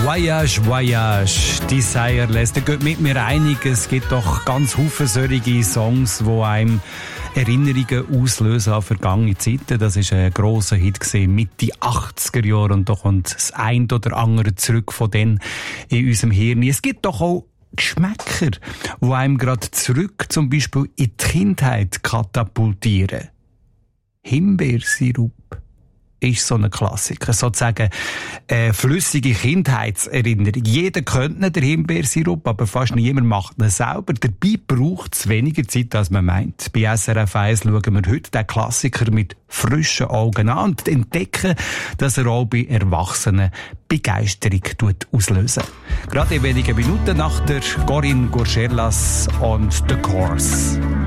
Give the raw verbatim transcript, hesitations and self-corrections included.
Voyage, Voyage, Desireless. Da geht mit mir einig, es gibt doch ganz viele solche Songs, die einem Erinnerungen auslösen an vergangene Zeiten. Das war ein grosser Hit gewesen, Mitte achtziger Jahre, und da kommt das ein oder andere zurück von denen in unserem Hirn. Es gibt doch auch Geschmäcker, die einem gerade zurück zum Beispiel in die Kindheit katapultieren. Himbeersirup ist so ein Klassiker, sozusagen eine flüssige Kindheitserinnerung. Jeder kennt den Himbeersirup, aber fast niemand macht ihn selber. Dabei braucht es weniger Zeit, als man meint. Bei S R F eins schauen wir heute den Klassiker mit frischen Augen an und entdecken, dass er auch bei Erwachsenen Begeisterung auslösen. Gerade in wenigen Minuten nach der Corinne Gurcherlas und The Course.